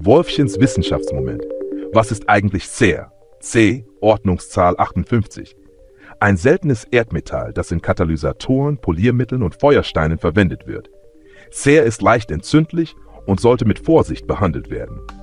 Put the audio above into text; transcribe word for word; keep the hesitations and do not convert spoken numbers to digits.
Wolfchens Wissenschaftsmoment. Was ist eigentlich Cer? C, Ordnungszahl achtundfünfzig. Ein seltenes Erdmetall, das in Katalysatoren, Poliermitteln und Feuersteinen verwendet wird. Cer ist leicht entzündlich und sollte mit Vorsicht behandelt werden.